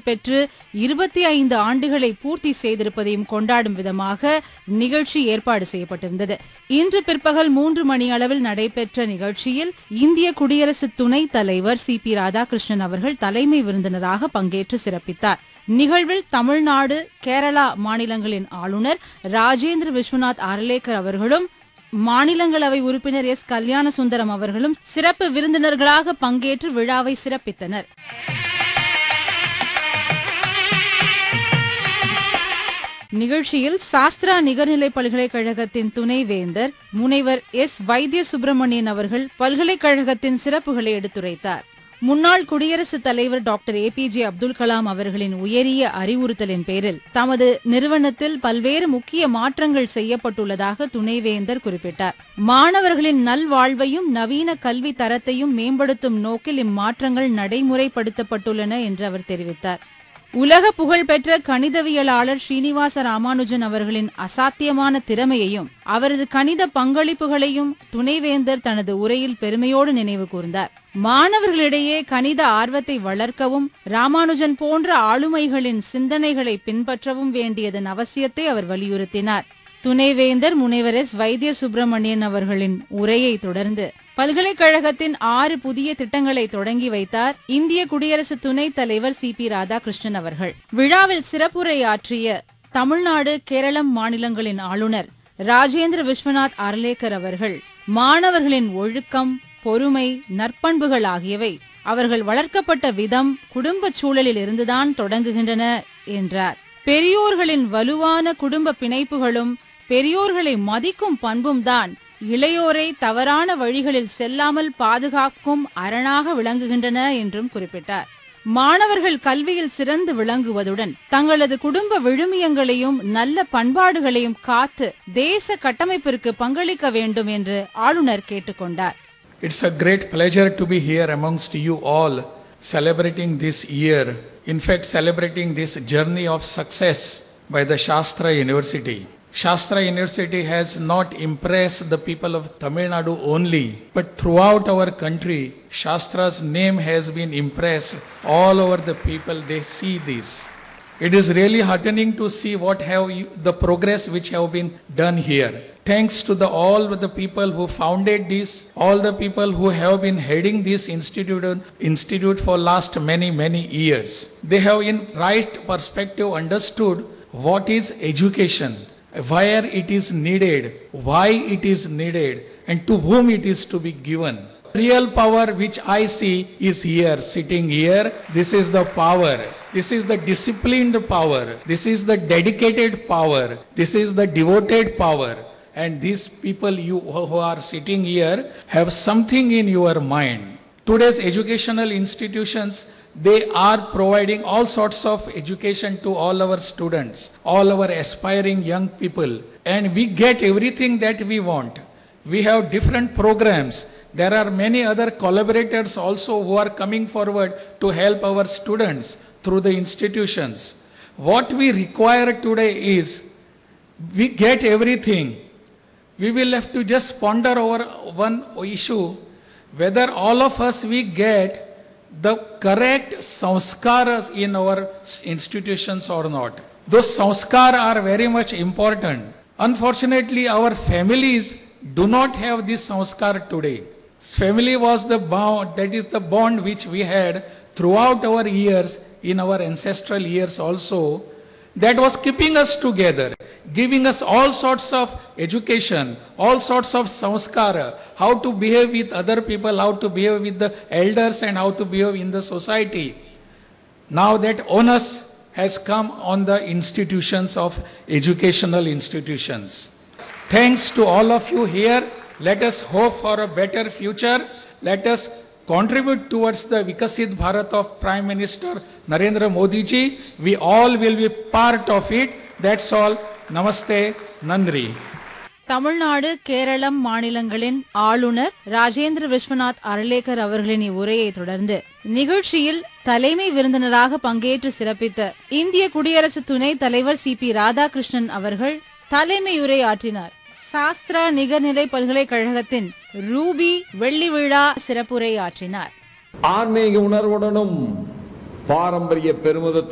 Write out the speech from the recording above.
பெற்று 25 ஆண்டுகளை பூர்த்தி செய்திருப்பதையும் கொண்டாடும் விதமாக நிகழ்ச்சி ஏற்பாடு செய்யப்பட்டிருந்தது. இன்று பிற்பகல் 3 மணி அளவில் நடைபெற்ற நிகழ்ச்சியில் இந்திய குடியரசு துணைத் தலைவர் CP ராதாகிருஷ்ணன் அவர்கள் தலைமை விருந்தினராக பங்கேற்று சிறப்பித்தார். நிகழ்வில் தமிழ்நாடு, கேரளா மாநிலங்களின் ஆளுநர் ராஜேந்திர விஸ்வநாத் அர்லேக்கர் அவர்களும் மாநிலங்களவை உறுப்பினர் S. கல்யாண சுந்தரம் அவர்களும் சிறப்பு விருந்தினர்களாக பங்கேற்று விழாவை சிறப்பித்தனர். நிகழ்ச்சியில் சாஸ்திரா நிகர்நிலை பல்கலைக்கழகத்தின் துணைவேந்தர் முனைவர் S. வைத்திய சுப்பிரமணியன் அவர்கள் பல்கலைக்கழகத்தின் சிறப்புகளை எடுத்துரைத்தார். முன்னாள் குடியரசுத் தலைவர் டாக்டர் APJ அப்துல் கலாம் அவர்களின் உயரிய அறிவுறுத்தலின் பேரில் தமது நிறுவனத்தில் பல்வேறு முக்கிய மாற்றங்கள் செய்யப்பட்டுள்ளதாக துணைவேந்தர் குறிப்பிட்டார். மாணவர்களின் நல்வாழ்வையும் நவீன கல்வி தரத்தையும் மேம்படுத்தும் நோக்கில் இம்மாற்றங்கள் நடைமுறைப்படுத்தப்பட்டுள்ளன என்று அவர் தெரிவித்தார். உலக புகழ்பெற்ற கணிதவியலாளர் ஸ்ரீனிவாச ராமானுஜன் அவர்களின் அசாத்தியமான திறமையையும் அவரது கணித பங்களிப்புகளையும் துணைவேந்தர் தனது உரையில் பெருமையோடு நினைவு கூர்ந்தார். மாணவர்களிடையே கணித ஆர்வத்தை வளர்க்கவும் ராமானுஜன் போன்ற ஆளுமைகளின் சிந்தனைகளை பின்பற்றவும் வேண்டியதன் அவசியத்தை அவர் வலியுறுத்தினார். துணைவேந்தர் முனைவர் S. வைத்திய சுப்பிரமணியன் அவர்களின் உரையை தொடர்ந்து பல்கலைக்கழகத்தின் 6 புதிய திட்டங்களை தொடங்கி வைத்தார் இந்திய குடியரசு துணைத் தலைவர் CP ராதாகிருஷ்ணன் அவர்கள். விழாவில் சிறப்புரையாற்றிய தமிழ்நாடு, கேரளம் மாநிலங்களின் ஆளுநர் ராஜேந்திர விஸ்வநாத் அர்லேக்கர் அவர்கள் மாணவர்களின் ஒழுக்கம், பொறுமை, நற்பண்புகள் ஆகியவை அவர்கள் வளர்க்கப்பட்ட விதம், குடும்ப சூழலில் இருந்துதான் தொடங்குகின்றன என்றார். பெரியோர்களின் வலுவான குடும்ப பிணைப்புகளும் பெரியோர்களை மதிக்கும் பண்பும் தான் இளையோரை தவறான வழிகளில் செல்லாமல் பாதுகாக்கும் அரணாக விளங்குகின்றன என்றும் குறிப்பிட்டார். மாணவர்கள் கல்வியில் சிறந்து விளங்குவதுடன் தங்களது குடும்ப விழுமியங்களையும் நல்ல பண்பாடுகளையும் காத்து தேச கட்டமைப்பிற்கு பங்களிக்க வேண்டும் என்று ஆளுநர் கேட்டுக்கொண்டார். It's a great pleasure to be here amongst you all, celebrating this year. In fact, celebrating this journey of success by the Shastra University. Shastra University has not impressed the people of Tamil Nadu only, but throughout our country, Shastra's name has been impressed all over the people. They see this. It is really heartening to see the progress which have been done here. Thanks to all the people who founded this, all the people who have been heading this institute for last many years. They have in right perspective understood what is education, where it is needed, why it is needed, and to whom it is to be given. Real power which I see is here, sitting here. This is the power. This is the disciplined power. This is the dedicated power. This is the devoted power. And these people who are sitting here have something in your mind. Today's educational institutions, they are providing all sorts of education to all our students, all our aspiring young people. And we get everything that we want. We have different programs. There are many other collaborators also who are coming forward to help our students through the institutions. What we require today is, we get everything. We will have to just ponder over one issue, whether all of us we get the correct sanskaras in our institutions or not. Those sanskars are very much important. Unfortunately, our families do not have this sanskar today. Family was the bond, that is the bond which we had throughout our years, in our ancestral years also, that was keeping us together, giving us all sorts of education, all sorts of sanskara, how to behave with other people, how to behave with the elders, and how to behave in the society. Now that onus has come on the institutions of educational institutions. Thanks to all of you here. Let us hope for a better future. Let us contribute towards the Vikasit Bharat of Prime Minister Narendra Modi ji. We all will be part of it. That's all. Namaste. Nandri. Tamil Nadu, Keralam மாநிலங்களின் ஆளுநர் ராஜேந்திர விஸ்வநாத் அர்லேக்கர் அவர்களின் உரையை தொடர்ந்து நிகழ்ச்சியில் தலைமை விருந்தினராக பங்கேற்று சிறப்பித்த இந்திய குடியரசு துணைத் தலைவர் CP ராதாகிருஷ்ணன் அவர்கள் தலைமையுரையாற்றினார். சாஸ்திரா நிகர்நிலை பல்கலைக்கழகத்தின் ரூபி வெள்ளி விழா சிறப்புரை ஆற்றினார். ஆன்மீக உணர்வுடனும் பாரம்பரிய பெருமிதத்துடன்